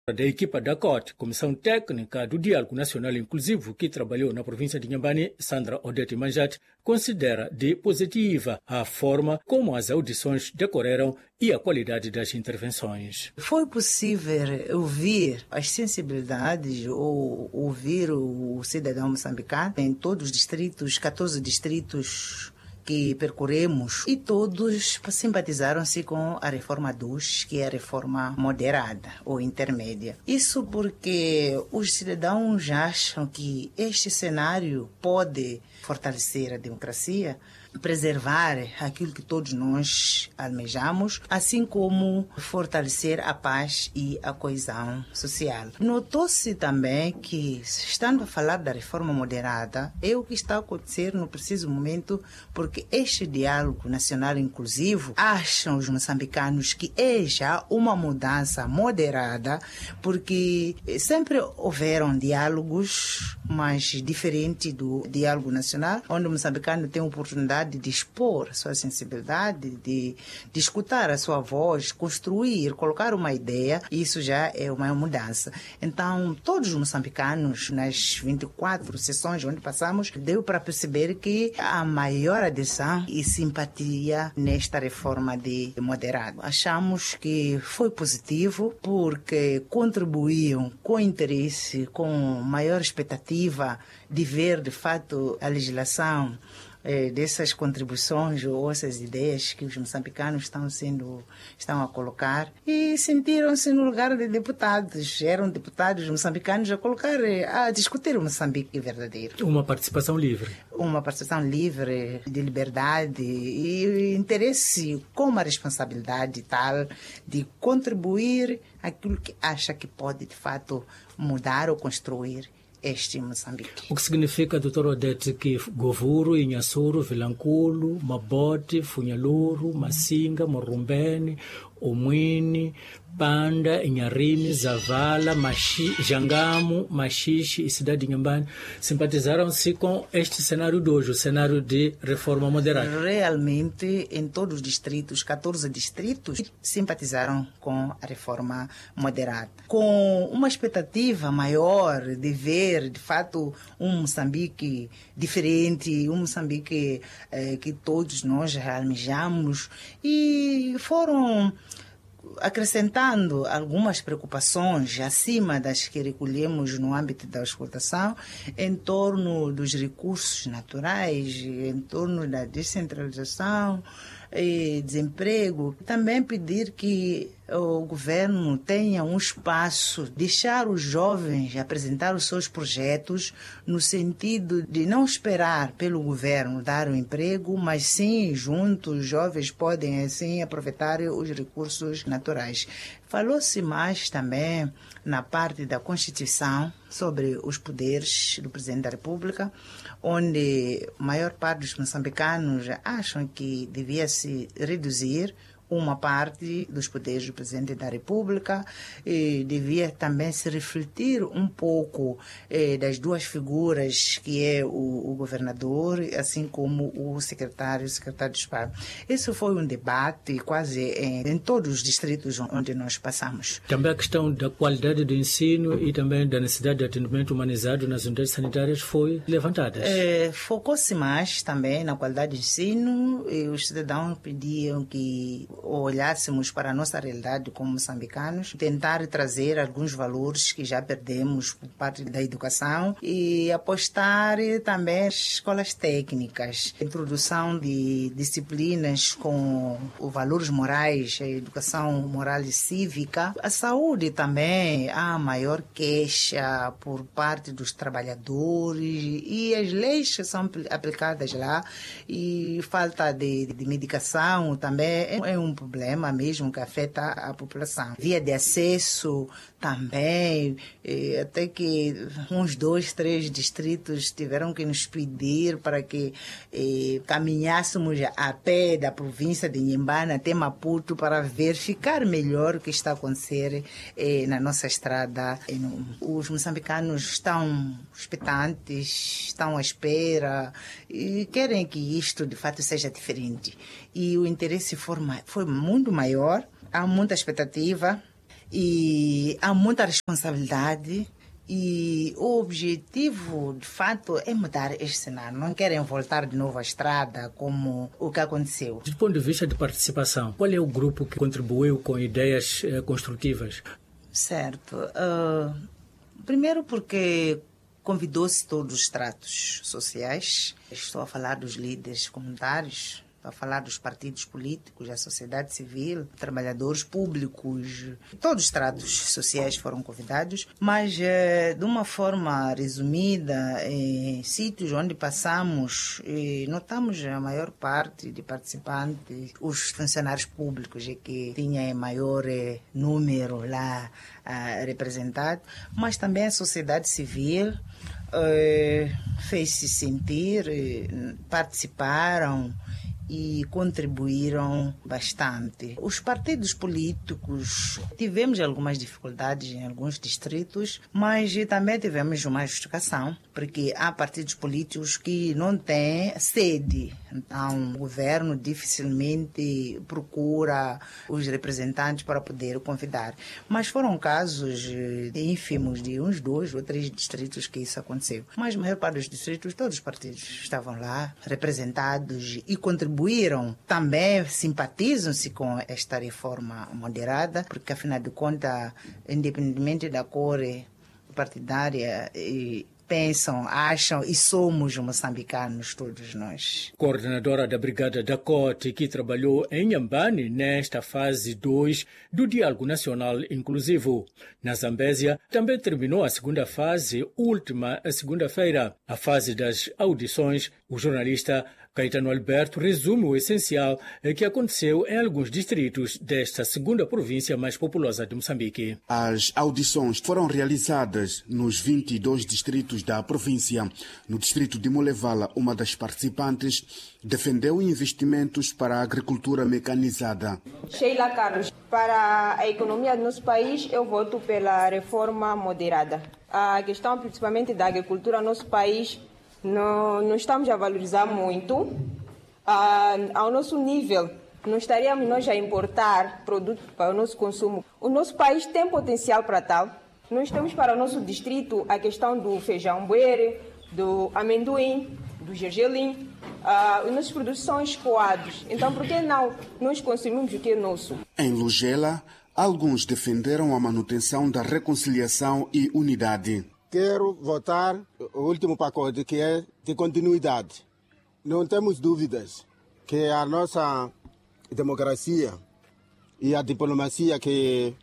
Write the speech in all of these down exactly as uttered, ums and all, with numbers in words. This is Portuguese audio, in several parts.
Da equipa da C O T, Comissão Técnica do Diálogo Nacional Inclusivo, que trabalhou na província de Inhambane, Sandra Odete Manjate, considera de positiva a forma como as audições decorreram e a qualidade das intervenções. Foi possível ouvir as sensibilidades ou ouvir o cidadão moçambicano em todos os distritos, catorze distritos que percorremos, e todos simpatizaram-se com a reforma dois, que é a reforma moderada ou intermédia. Isso porque os cidadãos acham que este cenário pode fortalecer a democracia, preservar aquilo que todos nós almejamos, assim como fortalecer a paz e a coesão social. Notou-se também que, estando a falar da reforma moderada, é o que está a acontecer no preciso momento, porque este diálogo nacional inclusivo, acham os moçambicanos que é já uma mudança moderada, porque sempre houveram diálogos, mas diferente do diálogo nacional, onde o moçambicano tem a oportunidade de expor a sua sensibilidade, de, de escutar a sua voz, construir, colocar uma ideia. Isso já é uma mudança. Então, todos os moçambicanos, nas vinte e quatro sessões onde passamos, deu para perceber que há maior adesão e simpatia nesta reforma de moderado. Achamos que foi positivo porque contribuíam com interesse, com maior expectativa de ver, de fato, a legislação É, dessas contribuições ou essas ideias que os moçambicanos estão sendo estão a colocar, e sentiram-se no lugar de deputados. Eram deputados moçambicanos a colocar, a discutir o Moçambique verdadeiro. Uma participação livre. Uma participação livre, de liberdade e interesse com uma responsabilidade tal de contribuir aquilo que acha que pode, de fato, mudar ou construir este Moçambique. O que significa, doutor Odete, que Govuro, Inhassoro, Vilanculo, Mabote, Funhaluru, Massinga, Morumbene, Omwini, Panda, Inharime, Zavala, Maxi, Jangamo, Maxixe e Cidade de Inhambane simpatizaram-se com este cenário de hoje, o cenário de reforma moderada. Realmente, em todos os distritos, catorze distritos, simpatizaram com a reforma moderada. Com uma expectativa maior de ver, de fato, um Moçambique diferente, um Moçambique eh, que todos nós almejamos, e foram acrescentando algumas preocupações acima das que recolhemos no âmbito da exportação, em torno dos recursos naturais, em torno da descentralização e desemprego. Também pedir que o governo tenha um espaço, deixar os jovens apresentar os seus projetos, no sentido de não esperar pelo governo dar o emprego, mas sim, juntos, os jovens podem assim aproveitar os recursos naturais. Falou-se mais também na parte da Constituição sobre os poderes do Presidente da República, onde a maior parte dos moçambicanos acham que devia se reduzir uma parte dos poderes do Presidente da República, e devia também se refletir um pouco eh, das duas figuras, que é o, o governador, assim como o secretário, o secretário de Estado. Esse foi um debate quase em, em todos os distritos onde nós passamos. Também a questão da qualidade do ensino e também da necessidade de atendimento humanizado nas unidades sanitárias foi levantada. É, focou-se mais também na qualidade do ensino, e os cidadãos pediam que olhássemos para a nossa realidade como moçambicanos, tentar trazer alguns valores que já perdemos por parte da educação e apostar também nas escolas técnicas, introdução de disciplinas com os valores morais, a educação moral e cívica. A saúde também, há maior queixa por parte dos trabalhadores, e as leis que são aplicadas lá, e falta de, de medicação também é um problema mesmo que afeta a população. Via de acesso também, até que uns dois, três distritos tiveram que nos pedir para que eh, caminhássemos a pé da província de Inhambane até Maputo para verificar melhor o que está a acontecer eh, na nossa estrada. Os moçambicanos estão expectantes, estão à espera e querem que isto de fato seja diferente. E o interesse foi, foi muito maior, há muita expectativa. e há muita responsabilidade. E o objetivo, de fato, é mudar este cenário. Não querem voltar de novo à estrada como o que aconteceu. Do ponto de vista de participação, qual é o grupo que contribuiu com ideias eh, construtivas? Certo. Uh, primeiro porque convidou-se todos os estratos sociais. Estou a falar dos líderes comunitários, estou a falar dos partidos políticos, da sociedade civil, trabalhadores públicos. Todos os estratos sociais foram convidados, mas eh, de uma forma resumida, em sítios onde passamos, eh, notamos a maior parte de participantes, os funcionários públicos, é que tinham maior eh, número lá eh, representado, mas também a sociedade civil eh, fez-se sentir, eh, participaram e contribuíram bastante. Os partidos políticos tivemos algumas dificuldades em alguns distritos, mas também tivemos uma justificação, porque há partidos políticos que não têm sede. Então, o governo dificilmente procura os representantes para poder convidar. Mas foram casos ínfimos de uns dois ou três distritos que isso aconteceu. Mas a maior parte dos distritos, todos os partidos estavam lá, representados e contribuíram. Também simpatizam-se com esta reforma moderada, porque, afinal de contas, independentemente da cor partidária, pensam, acham e somos moçambicanos todos nós. Coordenadora da Brigada da Cote, que trabalhou em Inhambane nesta fase dois do Diálogo Nacional Inclusivo. Na Zambésia, também terminou a segunda fase, última segunda-feira. A fase das audições, o jornalista Caetano Alberto resume o essencial que aconteceu em alguns distritos desta segunda província mais populosa de Moçambique. As audições foram realizadas nos vinte e dois distritos da província. No distrito de Molevala, uma das participantes defendeu investimentos para a agricultura mecanizada. Sheila Carlos, para a economia do nosso país, eu voto pela reforma moderada. A questão principalmente da agricultura no nosso país, Não, não estamos a valorizar muito. Ah, ao nosso nível, não estaríamos nós a importar produtos para o nosso consumo. O nosso país tem potencial para tal. Nós temos para o nosso distrito a questão do feijão buere, do amendoim, do gergelim. Ah, os nossos produtos são escoados. Então, por que não nós consumimos o que é nosso? Em Lugela, alguns defenderam a manutenção da reconciliação e unidade. Quero votar o último pacote, que é de continuidade. Não temos dúvidas que a nossa democracia e a diplomacia que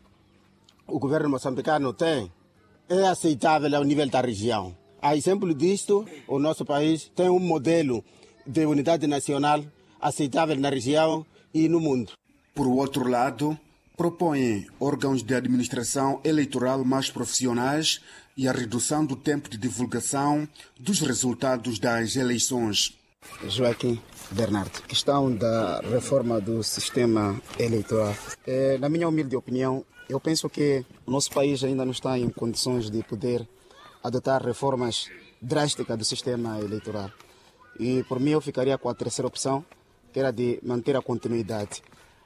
o governo moçambicano tem é aceitável ao nível da região. A exemplo disto, o nosso país tem um modelo de unidade nacional aceitável na região e no mundo. Por outro lado, propõem órgãos de administração eleitoral mais profissionais e a redução do tempo de divulgação dos resultados das eleições. Joaquim Bernardo, questão da reforma do sistema eleitoral. É, na minha humilde opinião, eu penso que o nosso país ainda não está em condições de poder adotar reformas drásticas do sistema eleitoral. E por mim eu ficaria com a terceira opção, que era de manter a continuidade.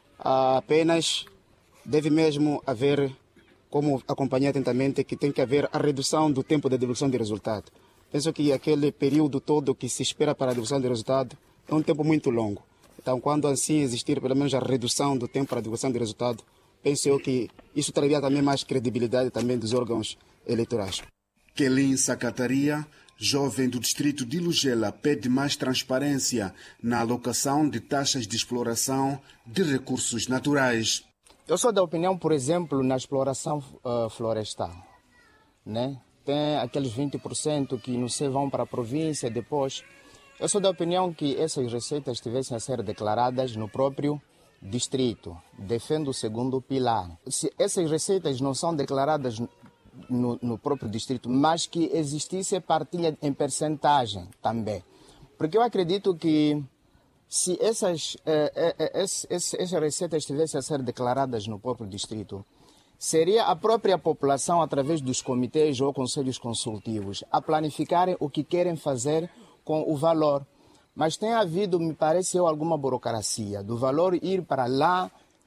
Apenas deve mesmo haver, como acompanhei atentamente, que tem que haver a redução do tempo de divulgação de resultado. Penso que aquele período todo que se espera para a divulgação de resultado é um tempo muito longo. Então, quando assim existir pelo menos a redução do tempo para a divulgação de resultado, penso eu que isso traria também mais credibilidade também dos órgãos eleitorais. Kelin Sacataria, jovem do distrito de Lugela, pede mais transparência na alocação de taxas de exploração de recursos naturais. Eu sou da opinião, por exemplo, na exploração uh, florestal, né? Tem aqueles vinte por cento que não sei, vão para a província depois. Eu sou da opinião que essas receitas tivessem a ser declaradas no próprio distrito. Defendo o segundo pilar. Se essas receitas não são declaradas no, no próprio distrito, mas que existisse partilha em percentagem também. Porque eu acredito que se essas, eh, eh, essas, essas receitas tivessem a ser declaradas no próprio distrito, seria a própria população, através dos comitês ou conselhos consultivos, a planificarem o que querem fazer com o valor. Mas tem havido, me parece, alguma burocracia do valor ir para lá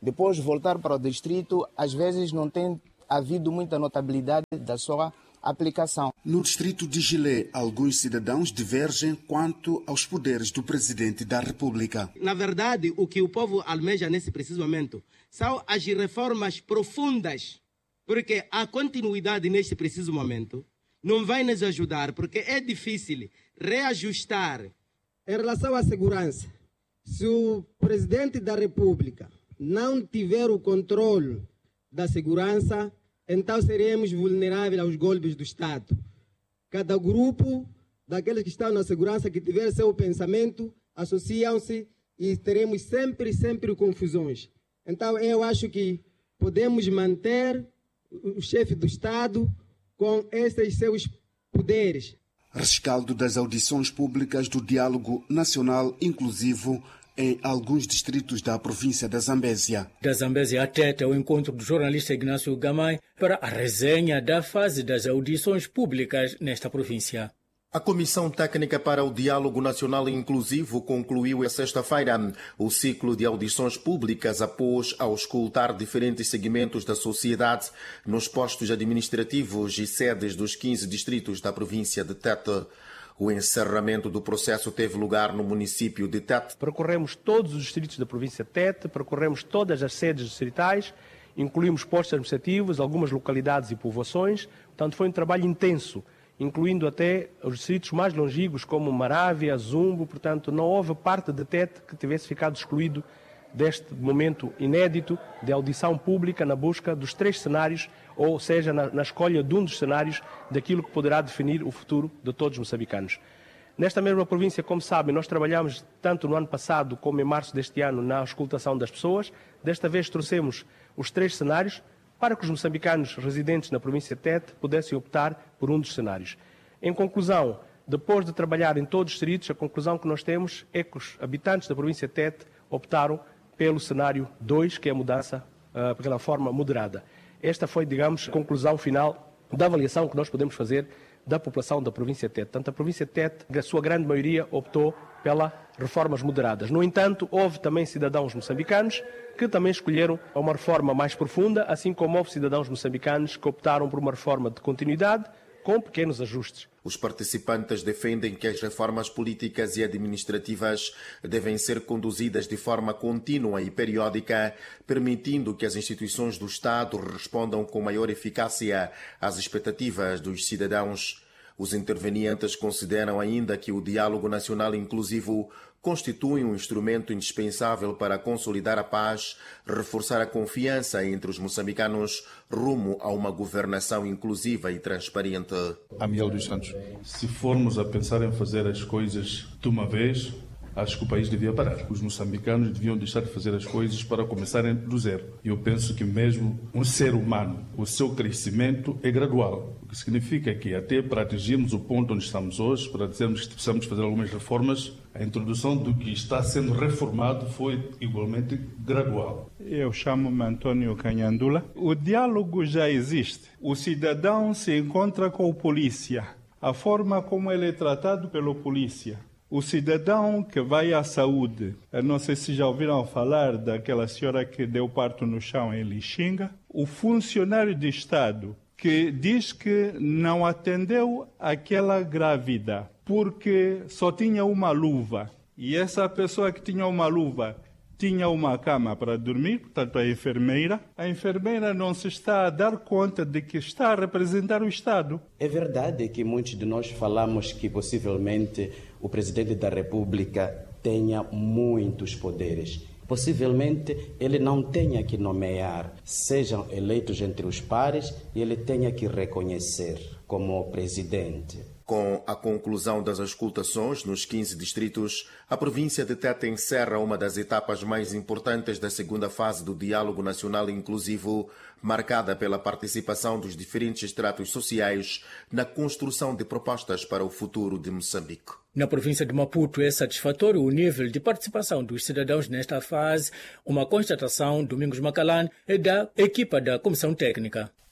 depois voltar para o distrito, às vezes não tem havido muita notabilidade da sua aplicação. No distrito de Gilé, alguns cidadãos divergem quanto aos poderes do presidente da República. Na verdade, o que o povo almeja nesse preciso momento são as reformas profundas, porque a continuidade neste preciso momento não vai nos ajudar, porque é difícil reajustar. Em relação à segurança, se o presidente da República não tiver o controle da segurança, então seremos vulneráveis aos golpes do Estado. Cada grupo daqueles que estão na segurança que tiver seu pensamento, associam-se e teremos sempre, sempre confusões. Então eu acho que podemos manter o chefe do Estado com esses seus poderes. Rescaldo das audições públicas do Diálogo Nacional Inclusivo em alguns distritos da província da Zambésia. Da Zambésia a Tete, o encontro do jornalista Ignácio Gamay para a resenha da fase das audições públicas nesta província. A Comissão Técnica para o Diálogo Nacional Inclusivo concluiu esta sexta-feira o ciclo de audições públicas após auscultar diferentes segmentos da sociedade nos postos administrativos e sedes dos quinze distritos da província de Tete. O encerramento do processo teve lugar no município de Tete. Percorremos todos os distritos da província de Tete, percorremos todas as sedes distritais, incluímos postos administrativos, algumas localidades e povoações. Portanto, foi um trabalho intenso, incluindo até os distritos mais longínquos como Marávia, Zumbo. Portanto, não houve parte de Tete que tivesse ficado excluído deste momento inédito de audição pública na busca dos três cenários, ou seja, na, na escolha de um dos cenários daquilo que poderá definir o futuro de todos os moçambicanos. Nesta mesma província, como sabem, nós trabalhamos tanto no ano passado como em março deste ano na auscultação das pessoas. Desta vez trouxemos os três cenários para que os moçambicanos residentes na província de Tete pudessem optar por um dos cenários. Em conclusão, depois de trabalhar em todos os distritos, a conclusão que nós temos é que os habitantes da província de Tete optaram pelo cenário dois, que é a mudança uh, pela forma moderada. Esta foi, digamos, a conclusão final da avaliação que nós podemos fazer da população da província de Tete. Portanto, a província de Tete, a sua grande maioria, optou pelas reformas moderadas. No entanto, houve também cidadãos moçambicanos que também escolheram uma reforma mais profunda, assim como houve cidadãos moçambicanos que optaram por uma reforma de continuidade, com pequenos ajustes. Os participantes defendem que as reformas políticas e administrativas devem ser conduzidas de forma contínua e periódica, permitindo que as instituições do Estado respondam com maior eficácia às expectativas dos cidadãos. Os intervenientes consideram ainda que o diálogo nacional inclusivo constitui um instrumento indispensável para consolidar a paz, reforçar a confiança entre os moçambicanos rumo a uma governação inclusiva e transparente. Amiel dos Santos, se formos a pensar em fazer as coisas de uma vez, acho que o país devia parar. Os moçambicanos deviam deixar de fazer as coisas para começarem do zero. Eu penso que mesmo um ser humano, o seu crescimento é gradual. O que significa que até para atingirmos o ponto onde estamos hoje, para dizermos que precisamos fazer algumas reformas, a introdução do que está sendo reformado foi igualmente gradual. Eu chamo-me Antônio Canhandula. O diálogo já existe. O cidadão se encontra com o polícia. A forma como ele é tratado pelo polícia. O cidadão que vai à saúde, eu não sei se já ouviram falar daquela senhora que deu parto no chão em Lixinga. O funcionário de Estado que diz que não atendeu aquela grávida porque só tinha uma luva. E essa pessoa que tinha uma luva tinha uma cama para dormir, portanto a enfermeira. A enfermeira não se está a dar conta de que está a representar o Estado. É verdade que muitos de nós falamos que possivelmente o presidente da República tenha muitos poderes. Possivelmente ele não tenha que nomear, sejam eleitos entre os pares, e ele tenha que reconhecer como presidente. Com a conclusão das auscultações nos quinze distritos, a província de Tete encerra uma das etapas mais importantes da segunda fase do Diálogo Nacional Inclusivo, marcada pela participação dos diferentes estratos sociais na construção de propostas para o futuro de Moçambique. Na província de Maputo é satisfatório o nível de participação dos cidadãos nesta fase, uma constatação, Domingos Macalane, é da equipa da Comissão Técnica.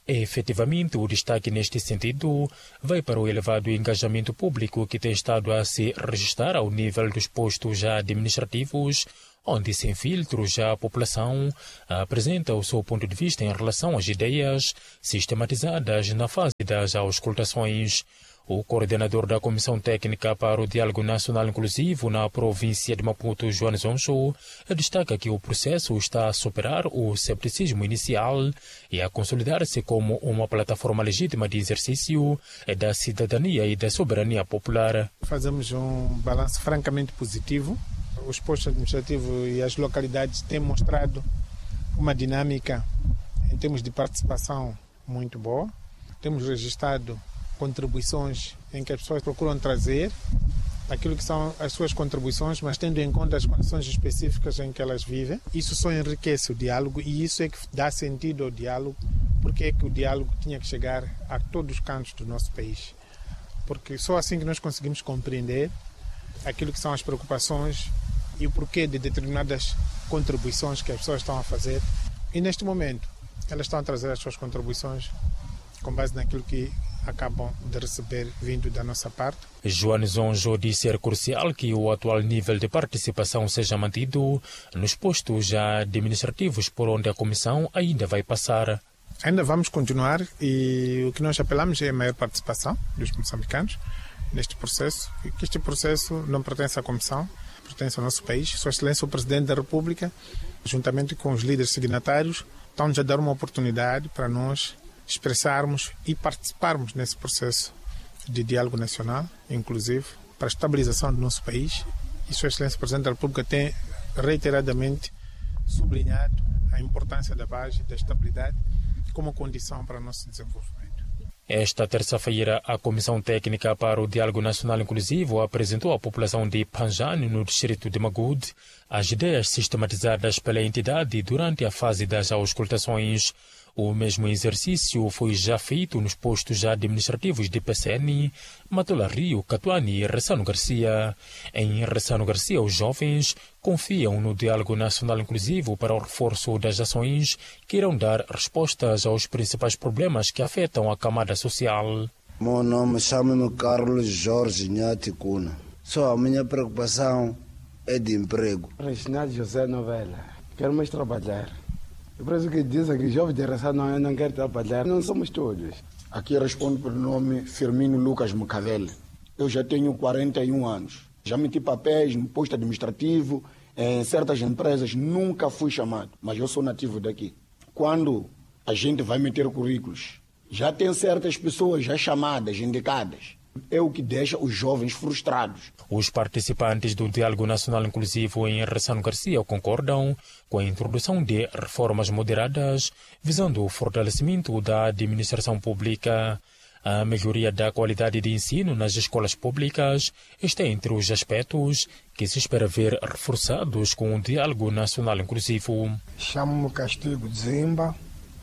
Efetivamente, o destaque neste sentido vai para o elevado engajamento público que tem estado a se registrar ao nível dos postos administrativos, onde, sem filtros, a população apresenta o seu ponto de vista em relação às ideias sistematizadas na fase das auscultações. O coordenador da Comissão Técnica para o Diálogo Nacional Inclusivo na província de Maputo, João Zonso, destaca que o processo está a superar o cepticismo inicial e a consolidar-se como uma plataforma legítima de exercício da cidadania e da soberania popular. Fazemos um balanço francamente positivo. Os postos administrativos e as localidades têm mostrado uma dinâmica em termos de participação muito boa. Temos registrado contribuições em que as pessoas procuram trazer aquilo que são as suas contribuições, mas tendo em conta as condições específicas em que elas vivem. Isso só enriquece o diálogo e isso é que dá sentido ao diálogo, porque é que o diálogo tinha que chegar a todos os cantos do nosso país. Porque só assim que nós conseguimos compreender aquilo que são as preocupações e o porquê de determinadas contribuições que as pessoas estão a fazer. E neste momento, elas estão a trazer as suas contribuições com base naquilo que acabam de receber vindo da nossa parte. João Zonjo disse ser crucial que o atual nível de participação seja mantido nos postos administrativos por onde a Comissão ainda vai passar. Ainda vamos continuar e o que nós apelamos é a maior participação dos moçambicanos neste processo, e que este processo não pertence à Comissão, pertence ao nosso país. Sua Excelência o Presidente da República, juntamente com os líderes signatários, estão-nos a dar uma oportunidade para nós expressarmos e participarmos nesse processo de diálogo nacional, inclusive, para a estabilização do nosso país. E Sua Excelência o Presidente da República tem reiteradamente sublinhado a importância da paz e da estabilidade como condição para o nosso desenvolvimento. Esta terça-feira, a Comissão Técnica para o Diálogo Nacional Inclusivo apresentou à população de Panjani, no distrito de Magude, as ideias sistematizadas pela entidade durante a fase das auscultações. O mesmo exercício foi já feito nos postos administrativos de P C N, Matola Rio, Catuani e Ressano Garcia. Em Ressano Garcia, os jovens confiam no Diálogo Nacional Inclusivo para o reforço das ações que irão dar respostas aos principais problemas que afetam a camada social. Meu nome chama-me Carlos Jorge Nhati Cuna. Só a minha preocupação é de emprego. Reginaldo José Novela. Quero mais trabalhar. Eu penso que dizem que jovens de raça não, não querem trabalhar. Não somos todos. Aqui respondo pelo nome Firmino Lucas Mucavelli. Eu já tenho quarenta e um anos. Já meti papéis no posto administrativo, em certas empresas, nunca fui chamado. Mas eu sou nativo daqui. Quando a gente vai meter currículos, já tem certas pessoas já chamadas, indicadas. É o que deixa os jovens frustrados. Os participantes do Diálogo Nacional Inclusivo em Ressano Garcia concordam com a introdução de reformas moderadas visando o fortalecimento da administração pública. A melhoria da qualidade de ensino nas escolas públicas está entre os aspectos que se espera ver reforçados com o Diálogo Nacional Inclusivo. Chamo-me Castigo Zimba.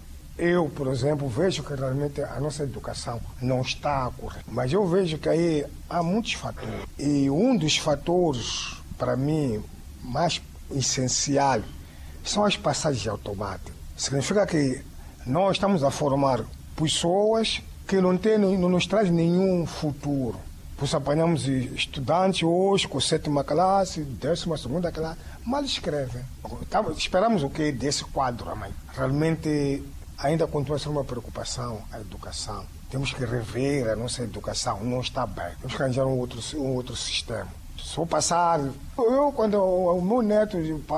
Eu, por exemplo, vejo que realmente a nossa educação não está a correr. Mas eu vejo que aí há muitos fatores. E um dos fatores, para mim, mais essencial, são as passagens automáticas. Significa que nós estamos a formar pessoas que não, tem, não nos traz nenhum futuro. Pois apanhamos estudantes hoje com sétima classe, décima segunda classe, mal escrevem. Esperamos o que desse quadro, mãe? Realmente ainda continua a ser uma preocupação a educação. Temos que rever a nossa educação, não está bem. Temos que arranjar um outro, um outro sistema. Só passar... Eu, quando o, o meu neto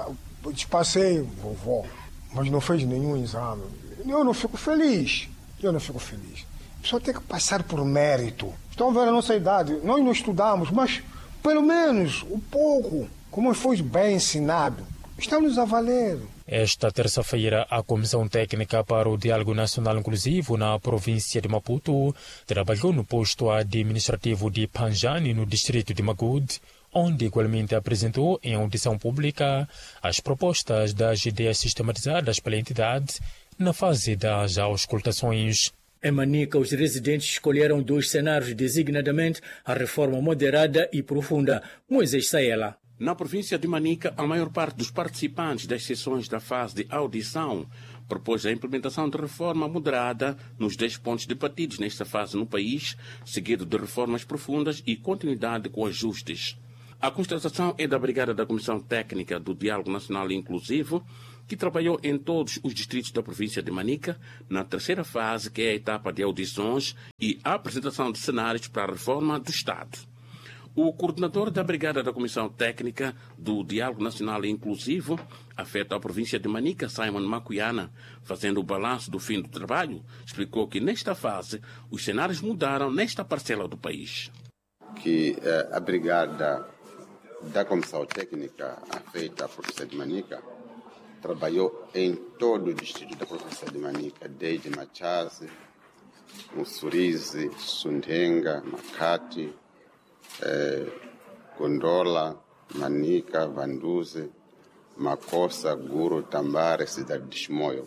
passei, vovó, mas não fez nenhum exame, eu não fico feliz. Eu não fico feliz. A pessoa tem que passar por mérito. Estão vendo a nossa idade, nós não estudamos, mas pelo menos um pouco, como foi bem ensinado, estamos a valer. Esta terça-feira, a Comissão Técnica para o Diálogo Nacional Inclusivo na província de Maputo trabalhou no posto administrativo de Panjani, no distrito de Magude, onde igualmente apresentou em audição pública as propostas das ideias sistematizadas pela entidade na fase das auscultações. Em Manica, os residentes escolheram dois cenários, designadamente a reforma moderada e profunda. Moisés Saela. Na província de Manica, a maior parte dos participantes das sessões da fase de audição propôs a implementação de reforma moderada nos dez pontos debatidos nesta fase no país, seguido de reformas profundas e continuidade com ajustes. A constatação é da Brigada da Comissão Técnica do Diálogo Nacional Inclusivo, que trabalhou em todos os distritos da província de Manica, na terceira fase, que é a etapa de audições e apresentação de cenários para a reforma do Estado. O coordenador da Brigada da Comissão Técnica do Diálogo Nacional Inclusivo, afeta a província de Manica, Simon Macuiana, fazendo o balanço do fim do trabalho, explicou que nesta fase os cenários mudaram nesta parcela do país. Que eh, a Brigada da Comissão Técnica, afeta a província de Manica, trabalhou em todo o distrito da província de Manica, desde Machaze, Mussurize, Sundenga, Makati, eh, Gondola, Manica, Vanduze, Makossa, Guru, Tambara, cidade de Chimoio.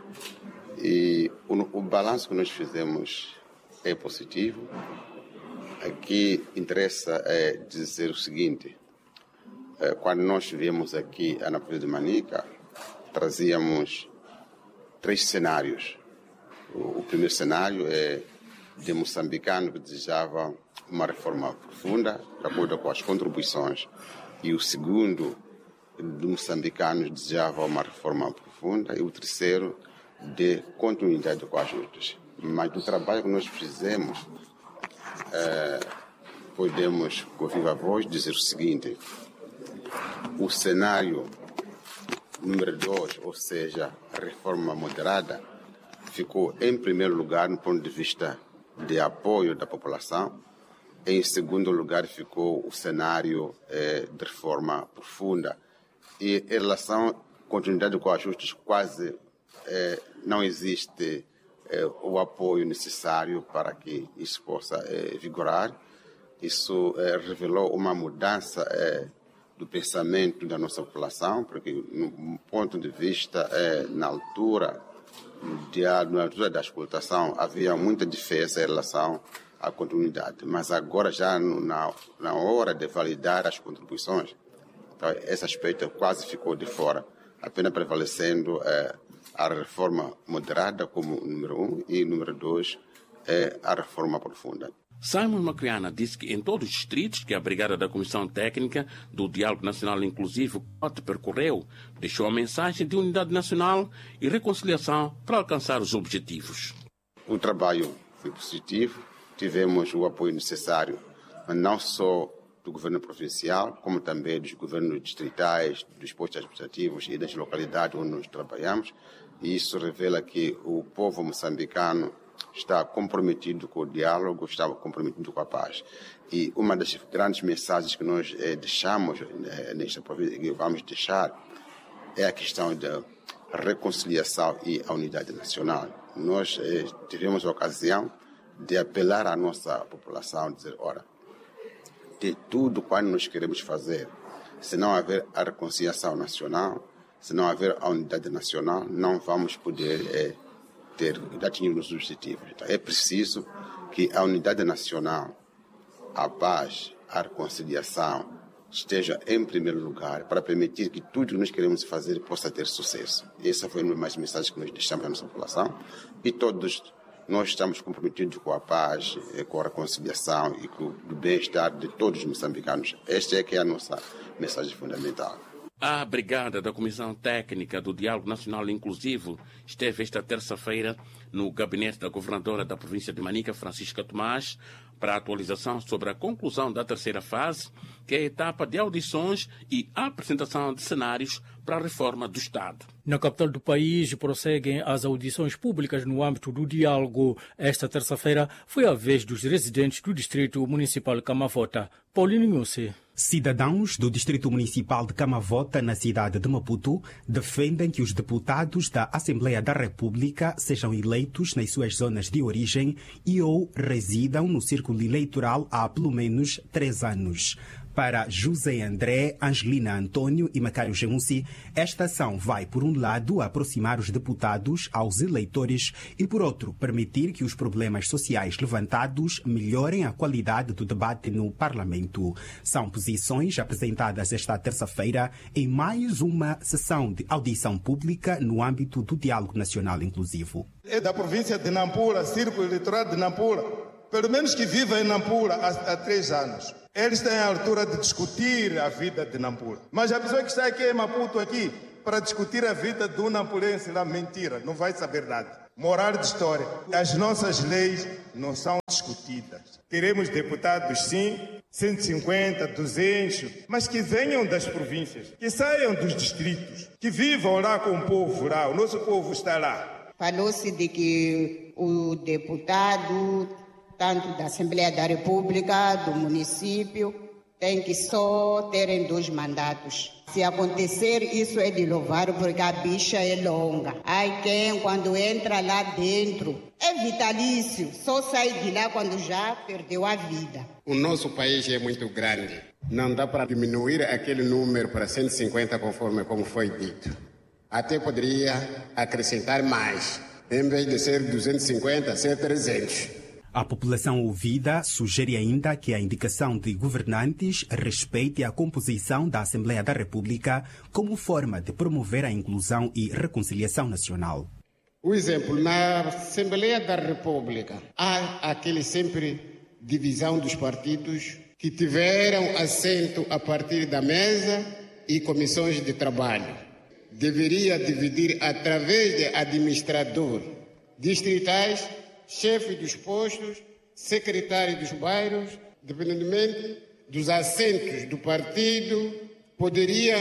E o, o balanço que nós fizemos é positivo. Aqui interessa é, dizer o seguinte: é, quando nós viemos aqui na província de Manica, trazíamos três cenários. O, o primeiro cenário é de moçambicano que desejava uma reforma profunda, de acordo com as contribuições. E o segundo, de moçambicanos que desejava uma reforma profunda. E o terceiro, de continuidade com ajustes. Mas do trabalho que nós fizemos, é, podemos, com viva voz, dizer o seguinte: o cenário número dois, ou seja, a reforma moderada, ficou em primeiro lugar no ponto de vista de apoio da população. Em segundo lugar ficou o cenário eh, de reforma profunda. E em relação à continuidade com ajustes, quase eh, não existe eh, o apoio necessário para que isso possa eh, vigorar. Isso eh, revelou uma mudança eh, do pensamento da nossa população, porque no ponto de vista, eh, na altura de, na altura da explotação, havia muita diferença em relação à continuidade. Mas agora, já na, na hora de validar as contribuições, então, esse aspecto quase ficou de fora, apenas prevalecendo eh, a reforma moderada como número um e número dois, eh, a reforma profunda. Simon Macuiana disse que em todos os distritos que a Brigada da Comissão Técnica do Diálogo Nacional Inclusivo percorreu, deixou a mensagem de unidade nacional e reconciliação para alcançar os objetivos. O trabalho foi positivo, tivemos o apoio necessário, mas não só do governo provincial, como também dos governos distritais, dos postos administrativos e das localidades onde nós trabalhamos. E isso revela que o povo moçambicano está comprometido com o diálogo, está comprometido com a paz. E uma das grandes mensagens que nós eh, deixamos eh, nesta província, que vamos deixar, é a questão da reconciliação e a unidade nacional. Nós eh, tivemos a ocasião de apelar à nossa população, dizer, ora, de tudo quanto nós queremos fazer, se não haver a reconciliação nacional, se não haver a unidade nacional, não vamos poder eh, ter, atingir os objetivos. Então, é preciso que a unidade nacional, a paz, a reconciliação esteja em primeiro lugar para permitir que tudo que nós queremos fazer possa ter sucesso. Essa foi uma das mensagens que nós deixamos à nossa população e todos nós estamos comprometidos com a paz, com a reconciliação e com o bem-estar de todos os moçambicanos. Esta é que é a nossa mensagem fundamental. A Brigada da Comissão Técnica do Diálogo Nacional Inclusivo esteve esta terça-feira no gabinete da governadora da província de Manica, Francisca Tomás, para a atualização sobre a conclusão da terceira fase, que é a etapa de audições e apresentação de cenários para a reforma do Estado. Na capital do país prosseguem as audições públicas no âmbito do diálogo. Esta terça-feira foi a vez dos residentes do Distrito Municipal de Camavota. Paulino Nhusse. Cidadãos do Distrito Municipal de Camavota, na cidade de Maputo, defendem que os deputados da Assembleia da República sejam eleitos nas suas zonas de origem e ou residam no círculo eleitoral há pelo menos três anos. Para José André, Angelina Antônio e Macário Gemussi, esta ação vai, por um lado, aproximar os deputados aos eleitores e, por outro, permitir que os problemas sociais levantados melhorem a qualidade do debate no Parlamento. São posições apresentadas esta terça-feira em mais uma sessão de audição pública no âmbito do Diálogo Nacional Inclusivo. É da província de Nampula, Círculo Eleitoral de Nampula, pelo menos que vivem em Nampula há, há três anos. Eles têm a altura de discutir a vida de Nampula. Mas a pessoa que está aqui em Maputo, aqui, para discutir a vida do nampulense, lá, mentira, não vai saber nada. Moral de história. As nossas leis não são discutidas. Teremos deputados, sim, cento e cinquenta, duzentos, mas que venham das províncias, que saiam dos distritos, que vivam lá com o povo lá. O nosso povo está lá. Falou-se de que o deputado, tanto da Assembleia da República, do município, tem que só terem dois mandatos. Se acontecer, isso é de louvar, porque a bicha é longa. Ai, quem, quando entra lá dentro, é vitalício, só sai de lá quando já perdeu a vida. O nosso país é muito grande. Não dá para diminuir aquele número para cento e cinquenta, conforme como foi dito. Até poderia acrescentar mais. Em vez de ser duzentos e cinquenta, ser trezentos. A população ouvida sugere ainda que a indicação de governantes respeite a composição da Assembleia da República como forma de promover a inclusão e reconciliação nacional. O exemplo, na Assembleia da República, há aquele sempre divisão dos partidos que tiveram assento a partir da mesa e comissões de trabalho. Deveria dividir através de administrador distritais, chefe dos postos, secretário dos bairros, independentemente dos assentos do partido, poderia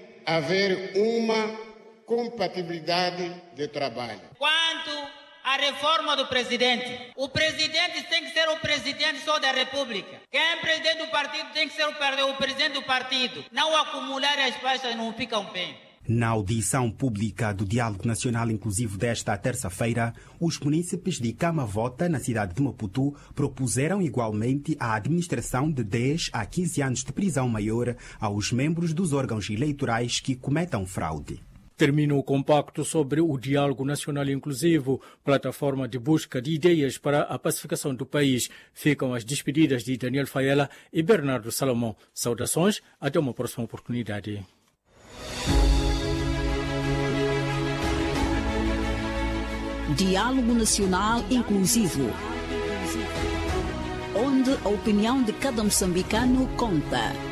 haver uma compatibilidade de trabalho. Quanto à reforma do presidente, o presidente tem que ser o presidente só da República. Quem é presidente do partido tem que ser o presidente do partido. Não acumular as pastas não ficam bem. Na audição pública do Diálogo Nacional Inclusivo desta terça-feira, os munícipes de Camavota, na cidade de Maputo, propuseram igualmente a administração de dez a quinze anos de prisão maior aos membros dos órgãos eleitorais que cometam fraude. Termina o compacto sobre o Diálogo Nacional Inclusivo, plataforma de busca de ideias para a pacificação do país. Ficam as despedidas de Daniel Faela e Bernardo Salomão. Saudações, até uma próxima oportunidade. Diálogo Nacional Inclusivo, onde a opinião de cada moçambicano conta.